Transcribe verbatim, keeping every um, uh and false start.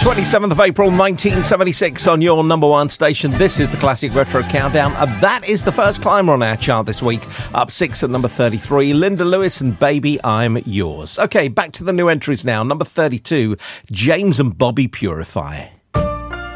twenty-seventh of April nineteen seventy-six on your number one station. This is the Classic Retro Countdown. And that is the first climber on our chart this week. Up six at number thirty-three, Linda Lewis and Baby I'm Yours. Okay, back to the new entries now. Number thirty-two, James and Bobby Purify.